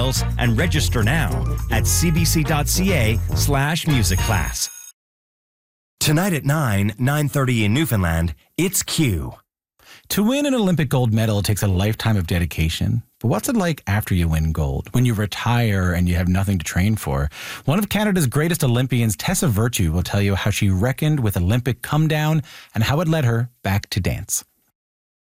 details and register now at cbc.ca/musicclass. Tonight at 9:30 in Newfoundland, it's Q. To win an Olympic gold medal takes a lifetime of dedication. But what's it like after you win gold, when you retire and you have nothing to train for? One of Canada's greatest Olympians, Tessa Virtue, will tell you how she reckoned with Olympic come down and how it led her back to dance.